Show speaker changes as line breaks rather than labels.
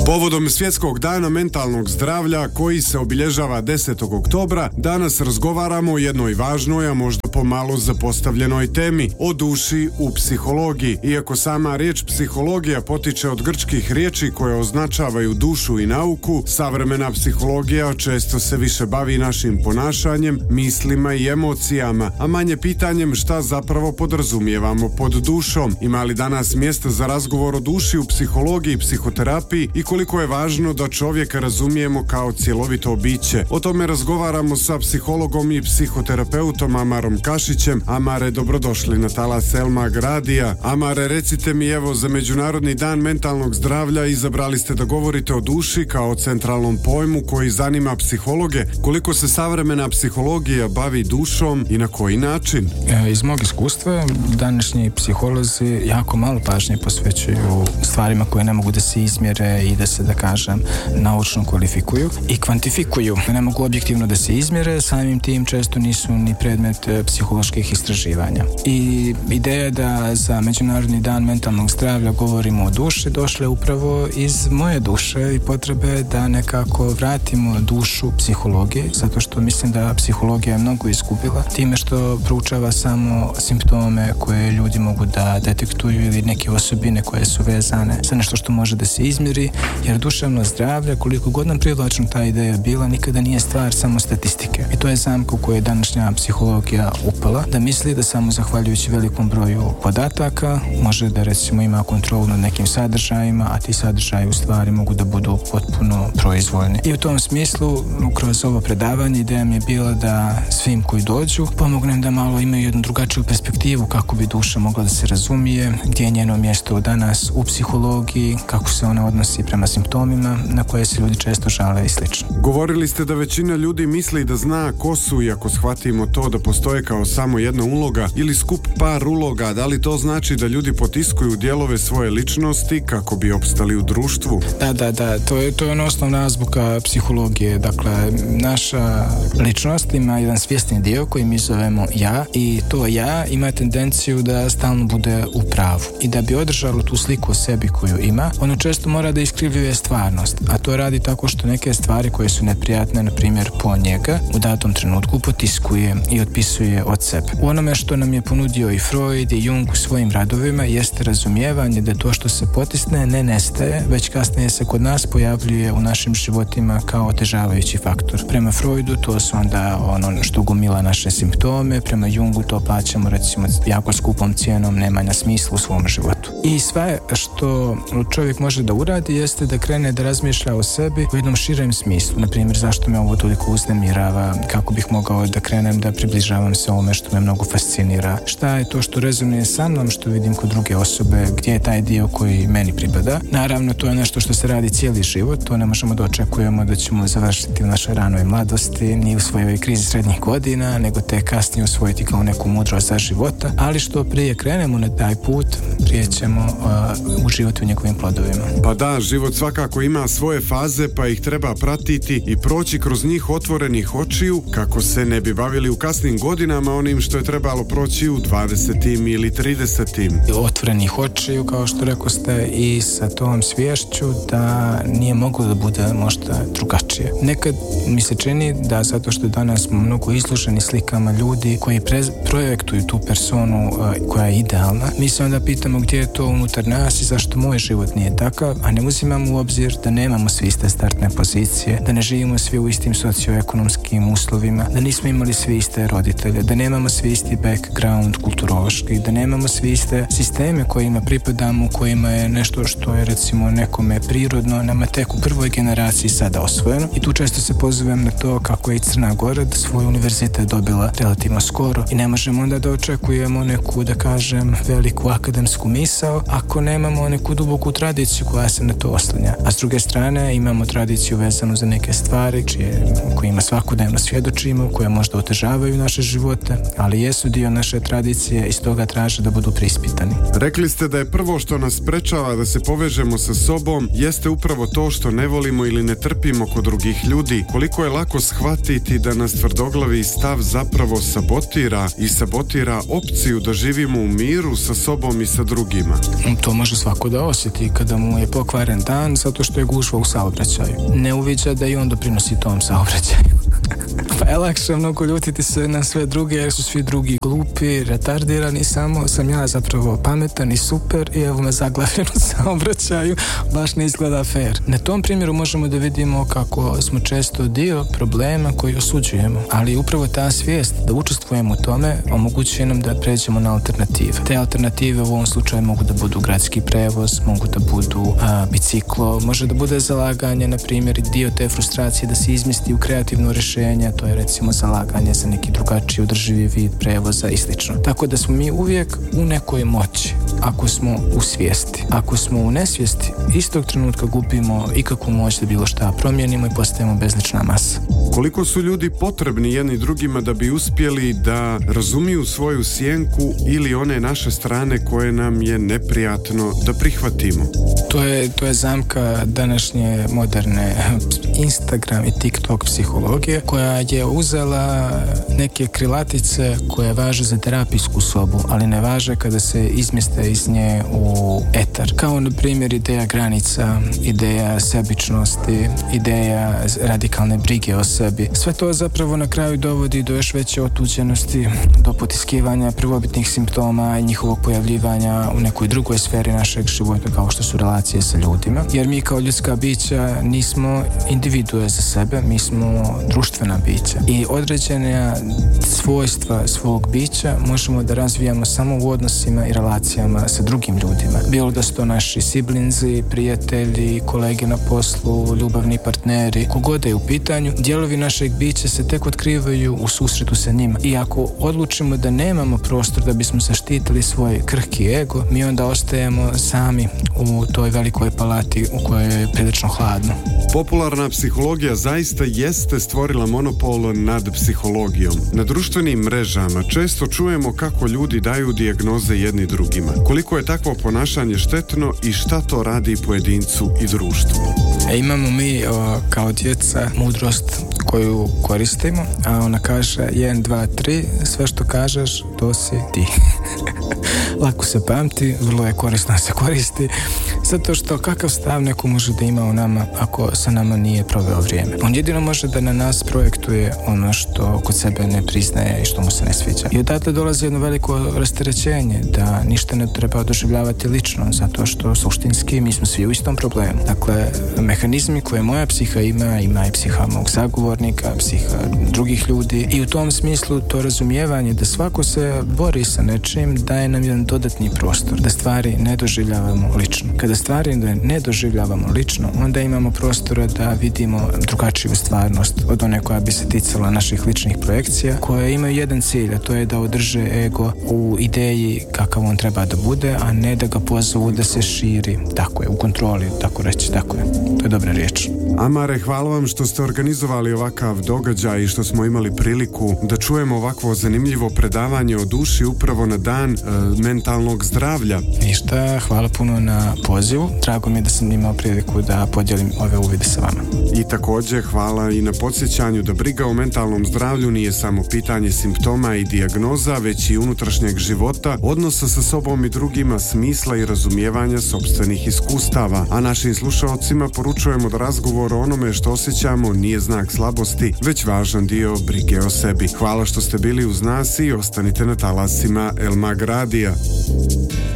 Povodom Svjetskog dana mentalnog zdravlja koji se obilježava 10. oktobra, danas razgovaramo o jednoj važnoj, a možda pomalo zapostavljenoj temi, o duši u psihologiji. Iako sama riječ psihologija potiče od grčkih riječi koje označavaju dušu i nauku, savremena psihologija često se više bavi našim ponašanjem, mislima i emocijama, a manje pitanjem šta zapravo podrazumijevamo pod dušom. Ima li danas mjesta za razgovor o duši u psihologiji i psihoterapiji i koliko je važno da čovjeka razumijemo kao cjelovito biće? O tome razgovaramo sa psihologom i psihoterapeutom Amarom Kašićem. Amare, dobrodošli na talas Elmag radija. Amare, recite mi, evo, za Međunarodni dan mentalnog zdravlja izabrali ste da govorite o duši kao o centralnom pojmu koji zanima psihologe. Koliko se savremena psihologija bavi dušom i na koji način?
Iz mog iskustva, današnji psiholozi jako malo pažnje posvećuju stvarima koje ne mogu da se izmjere i da se, da kažem, naučno kvalifikuju i kvantifikuju. Ne mogu objektivno da se izmjere, samim tim često nisu ni predmet psiholoških istraživanja. I ideja da za Međunarodni dan mentalnog zdravlja govorimo o duši došla je upravo iz moje duše i potrebe da nekako vratimo dušu psihologiji, zato što mislim da psihologija je mnogo izgubila time što proučava samo simptome koje ljudi mogu da detektuju ili neke osobine koje su vezane za nešto što može da se izmjeri, jer duševno zdravlje, koliko god nam privlačna ta ideja bila, nikada nije stvar samo statistike. I to je zamka u kojoj je današnja psihologija upala, da misli da samo zahvaljujući velikom broju podataka može da, recimo, ima kontrolu nad nekim sadržajima, a ti sadržaji u stvari mogu da budu potpuno proizvoljni. I u tom smislu, kroz ovo predavanje, ideja mi je bila da svim koji dođu pomognem da malo imaju jednu drugačiju perspektivu kako bi duša mogla da se razumije, gdje je njeno mjesto danas u psihologiji, kako se ona odnosi prema simptomima na koje se ljudi često žale i slično.
Govorili ste da većina ljudi misli da zna ko su, i ako shvatimo to da postoje kao samo jedna uloga ili skup par uloga, da li to znači da ljudi potiskuju dijelove svoje ličnosti kako bi opstali u društvu?
Da, to je ona osnovna azbuka psihologije. Dakle, naša ličnost ima jedan svjesni dio koji mi zovemo ja, i to ja ima tendenciju da stalno bude u pravu. I da bi održalo tu sliku o sebi koju ima, ono često mora da iskrivljuje stvarnost, a to radi tako što neke stvari koje su neprijatne, na primjer po njega, u datom trenutku potiskuje i otpisuje od sebe. U onome što nam je ponudio i Freud i Jung u svojim radovima jeste razumijevanje da to što se potisne ne nestaje, već kasnije se kod nas pojavljuje u našim životima kao otežavajući faktor. Prema Freudu to su onda ono što gomila naše simptome, prema Jungu to plaćamo, recimo, jako skupom cijenom nemanja smisla u svom životu. I sve što čovjek može da uradi jeste da krene da razmišlja o sebi u jednom širem smislu. Na primjer, zašto me ovo toliko uznemirava, kako bih mogao da krenem da približavam se ovome što me mnogo fascinira, šta je to što rezonuje sa mnom, što vidim kod druge osobe, gdje je taj dio koji meni pripada. Naravno, to je nešto što se radi cijeli život, to ne možemo da očekujemo da ćemo završiti u našoj ranoj mladosti, ni u svojoj krizi srednjih godina, nego te kasnije usvojiti kao neku mudrost za života, ali što prije krenemo na taj put, prije ćemo uživati u njegovim plodovima.
Pa da, život svakako ima svoje faze, pa ih treba pratiti i proći kroz njih otvorenih očiju, kako se ne bi bavili u kasnim godinama onim što je trebalo proći u 20. ili 30.
Otvorenih očiju, kao što rekao ste, i sa tom sviješću da nije moglo da bude možda drugačije. Nekad mi se čini da zato što danas smo mnogo izloženi slikama ljudi koji projektuju tu personu koja je idealna, mi se onda pitamo gdje je to unutar nas i zašto moj život nije takav, a ne uzimamo u obzir da nemamo svi iste startne pozicije, da ne živimo svi u istim socioekonomskim uslovima, da nismo imali svi iste roditelje, da nemamo svi isti background kulturološki, da nemamo svi iste sisteme kojima pripadamo, kojima je nešto što je, recimo, nekome prirodno, nama tek u prvoj generaciji sada osvojeno. I tu često se pozivam na to kako je i Crna Gora svoj univerzitet dobila relativno skoro i ne možemo onda da očekujemo neku, da kažem, veliku akademsku misao ako nemamo neku duboku tradiciju koja se na to oslanja. A s druge strane imamo tradiciju vezanu za neke stvari kojima svakodnevno svjedočimo, koje možda otežavaju naše živote, ali jesu dio naše tradicije i stoga traže da budu preispitani.
Rekli ste da je prvo što nas sprečava da se povežemo sa sobom jeste upravo to što ne volimo ili ne trpimo kod drugih ljudi. Koliko je lako shvatiti da nas tvrdoglavi stav zapravo sabotira opciju da živimo u miru sa sobom i sa drugima.
To može svako da osjeti kada mu je pokvaren dan zato što je gužva u saobraćaju. Ne uviđa da i on doprinosi tom saobraćaju. Pa je lakše mnogo ljutiti se na sve druge jer su svi drugi glupi, retardirani, samo sam ja zapravo pametan i super i evo me zaglavljen u saobraćaju, baš ne izgleda fair. Na tom primjeru možemo da vidimo kako smo često dio problema koji osuđujemo, ali upravo ta svijest da učestvujemo u tome omogućuje nam da pređemo na alternative. Te alternative u ovom slučaju mogu da budu gradski prevoz, mogu da budu biciklo, može da bude zalaganje, na primjer, dio te frustracije da se izmesti u kreativno rješenje, to je recimo zalaganje za neki drugačiji održivi vid prevoza i slično. Tako da smo mi uvijek u nekoj moći ako smo u svijesti. Ako smo u nesvijesti, istog trenutka gubimo ikakvu moć da bilo šta promijenimo i postajemo bezlična masa.
Koliko su ljudi potrebni jedni drugima da bi uspjeli da razumiju svoju sjenku ili one naše strane koje nam je neprijatno da prihvatimo?
To je zamka današnje moderne Instagram i TikTok psihologije koja je uzela neke krilatice koje važe za terapijsku sobu, ali ne važe kada se izmjeste iz nje u etar. Kao na primjer ideja granica, ideja sebičnosti, ideja radikalne brige o sebi. Sve to zapravo na kraju dovodi do još veće otuđenosti, do potiskivanja prvobitnih simptoma i njihovog pojavljivanja u nekoj drugoj sferi našeg života kao što su relacije sa ljudima. Jer mi kao ljudska bića nismo individue za sebe, mi smo društvena bića. I određene svojstva svog bića možemo da razvijamo samo u odnosima i relacijama sa drugim ljudima. Bilo da su to naši siblinzi, prijatelji, kolege na poslu, ljubavni partneri, kogod je u pitanju, dijelovi našeg bića se tek otkrivaju u susretu sa njima. I ako odlučimo da nemamo prostor da bismo zaštitili svoj krhki ego, mi onda ostajemo sami u toj velikoj palati u kojoj je prilično hladno.
Popularna psihologija zaista jeste stvorila monopol nad psihologijom. Na društvenim mrežama često čujemo kako ljudi daju dijagnoze jedni drugima. Koliko je takvo ponašanje štetno i šta to radi pojedincu i društvu?
Imamo mi kao djeca mudrost koju koristimo, a ona kaže 1, 2, 3, sve što kažeš to si ti. Lako se pamti, vrlo je korisno se koristi, zato što kakav stav neko može da ima o nama ako sa nama nije proveo vrijeme. On jedino može da na nas projektuje ono što kod sebe ne priznaje i što mu se ne sviđa. I odatle dolazi jedno veliko rasterećenje da ništa ne treba doživljavati lično, zato što suštinski mi smo svi u istom problemu. Dakle, mehanizmi koje moja psiha ima i psiha mog sagovornika, psiha drugih ljudi i u tom smislu to razumijevanje da svako se bori sa nečim daje nam jedan dodatni prostor, da stvari ne doživljavamo lično. Kada stvari ne doživljavamo lično, onda imamo prostora da vidimo drugačiju stvarnost od one koja bi se ticala naših ličnih projekcija, koje imaju jedan cilj, a to je da održe ego u ideji kakav on treba da bude, a ne da ga pozovu da se širi. Tako je, u kontroli, tako reći, tako je. To je dobra riječ.
Amare, hvala vam što ste organizovali ovakav događaj i što smo imali priliku da čujemo ovakvo zanimljivo predavanje o duši upravo na dan mentalnog zdravlja.
Ništa, hvala puno na pozivu. Drago mi je da sam imao priliku da podijelim ove uvide sa vama.
I također hvala i na podsjećanju da briga o mentalnom zdravlju nije samo pitanje simptoma i dijagnoza, već i unutrašnjeg života, odnosa sa sobom i drugima, smisla i razumijevanja sopstvenih iskustava. A našim slušalcima poručujemo da razgovor o onome što osjećamo nije znak slabosti, već važan dio brige o sebi. Hvala što ste bili uz nas i ostanite na talasima El Mag Radija.